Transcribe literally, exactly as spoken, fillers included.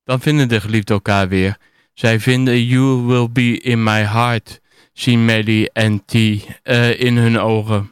Dan vinden de geliefden elkaar weer. Zij vinden You Will Be In My Heart, zien Maddie en T uh, in hun ogen.